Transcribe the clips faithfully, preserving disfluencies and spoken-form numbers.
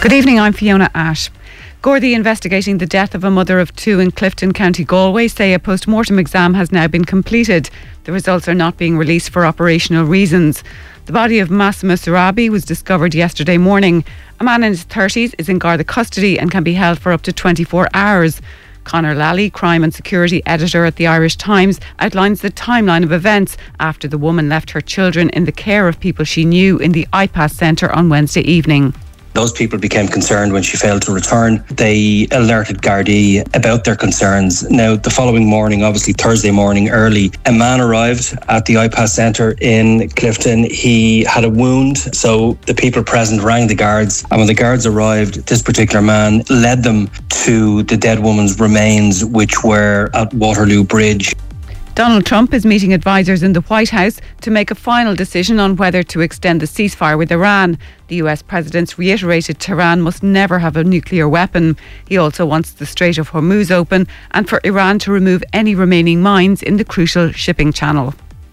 Good evening, I'm Fiona Ash. Gardaí investigating the death of a mother of two in Clifton, County Galway, say a post-mortem exam has now been completed. The results are not being released for operational reasons. The body of Massimo Sarabi was discovered yesterday morning. A man in his thirties is in Garda custody and can be held for up to twenty-four hours. Conor Lally, crime and security editor at the Irish Times, outlines the timeline of events after the woman left her children in the care of people she knew in the I PAS centre on Wednesday evening. Those people became concerned when she failed to return. They alerted Gardaí about their concerns. Now, the following morning, obviously Thursday morning early, a man arrived at the I PAS centre in Clifton. He had a wound, so the people present rang the guards. And when the guards arrived, this particular man led them to the dead woman's remains, which were at Waterloo Bridge. Donald Trump is meeting advisors in the White House to make a final decision on whether to extend the ceasefire with Iran. The U S president reiterated Tehran must never have a nuclear weapon. He also wants the Strait of Hormuz open and for Iran to remove any remaining mines in the crucial shipping channel.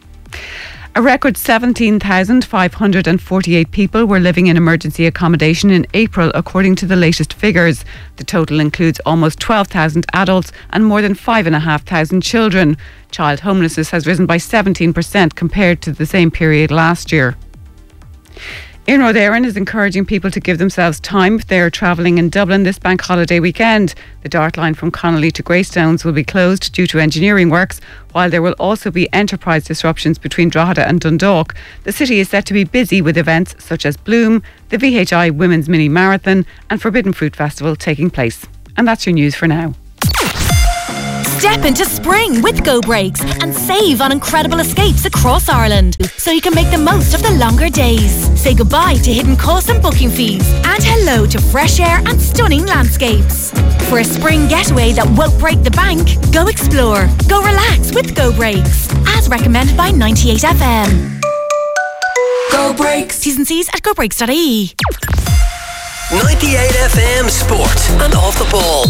A record seventeen thousand five hundred forty-eight people were living in emergency accommodation in April, according to the latest figures. The total includes almost twelve thousand adults and more than five thousand five hundred children. Child homelessness has risen by seventeen percent compared to the same period last year. Iarnród Éireann is encouraging people to give themselves time if they are travelling in Dublin this bank holiday weekend. The Dart line from Connolly to Greystones will be closed due to engineering works, while there will also be enterprise disruptions between Drogheda and Dundalk. The city is set to be busy with events such as Bloom, the V H I Women's Mini Marathon and Forbidden Fruit Festival taking place. And that's your news for now. Step into spring with Go Brakes and save on incredible escapes across Ireland so you can make the most of the longer days. Say goodbye to hidden costs and booking fees and hello to fresh air and stunning landscapes. For a spring getaway that won't break the bank, go explore, go relax with Go Brakes, as recommended by ninety-eight F M. Go Brakes. T's and C's at go brakes dot I E. ninety-eight F M Sport and Off the Ball.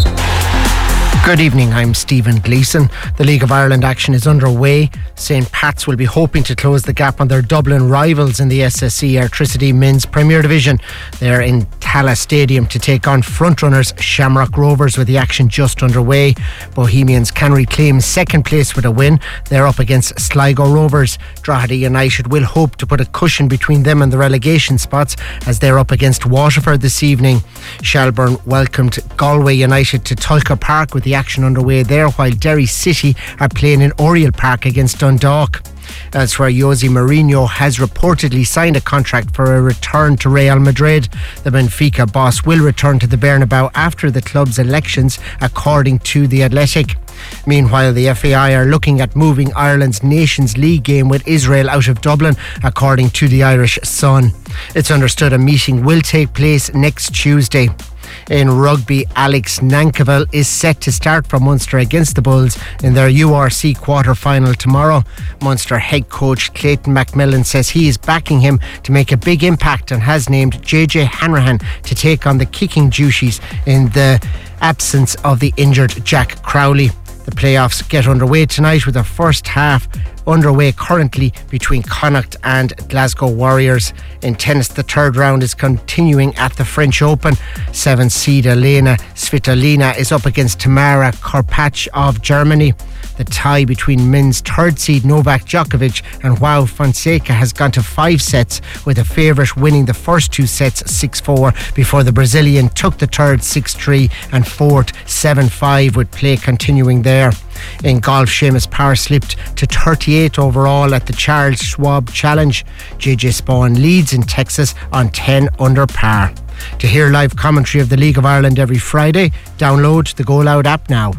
Good evening, I'm Stephen Gleeson. The League of Ireland action is underway. Saint Pat's will be hoping to close the gap on their Dublin rivals in the S S E Airtricity Men's Premier Division. They're in Tallaght Stadium to take on frontrunners Shamrock Rovers with the action just underway. Bohemians can reclaim second place with a win. They're up against Sligo Rovers. Drogheda United will hope to put a cushion between them and the relegation spots as they're up against Waterford this evening. Shelbourne welcomed Galway United to Tulker Park with the action underway there, while Derry City are playing in Oriel Park against Dundalk. Elsewhere, Jose Mourinho has reportedly signed a contract for a return to Real Madrid. The Benfica boss will return to the Bernabeu after the club's elections, according to The Athletic. Meanwhile, the F A I are looking at moving Ireland's Nations League game with Israel out of Dublin, according to the Irish Sun. It's understood a meeting will take place next Tuesday. In rugby, Alex Nankivell is set to start for Munster against the Bulls in their U R C quarter-final tomorrow. Munster head coach Clayton McMillan says he is backing him to make a big impact and has named J J Hanrahan to take on the kicking duties in the absence of the injured Jack Crowley. The playoffs get underway tonight with the first half underway currently between Connacht and Glasgow Warriors. In tennis, the third round is continuing at the French Open. Seven seed Elena Svitolina is up against Tamara Korpach of Germany. The tie between men's third seed Novak Djokovic and Joao Fonseca has gone to five sets, with the favourite winning the first two sets six four before the Brazilian took the third six three and fourth seven five, with play continuing there. In golf, Seamus Power slipped to thirty-eight overall at the Charles Schwab Challenge. J J Spawn leads in Texas on ten under par. To hear live commentary of the League of Ireland every Friday, download the Go Loud app now.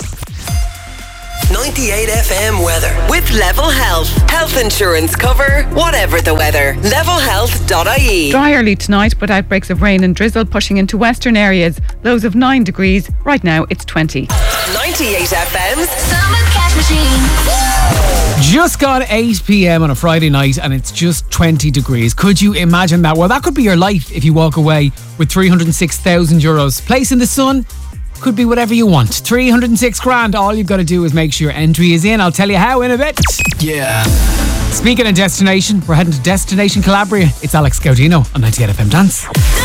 ninety-eight F M weather with Level Health. Health insurance cover, whatever the weather. level health dot I E. Dry early tonight, but outbreaks of rain and drizzle pushing into western areas. Lows of nine degrees. Right now it's twenty. ninety-eight F M's Summer Cash Machine. Just got eight p.m. on a Friday night and it's just twenty degrees. Could you imagine that? Well, that could be your life if you walk away with three hundred six thousand euros. Place in the sun could be whatever you want. three hundred six grand. All you've got to do is make sure your entry is in. I'll tell you how in a bit. Yeah. Speaking of destination, we're heading to Destination Calabria. It's Alex Gaudino on ninety-eight F M Dance.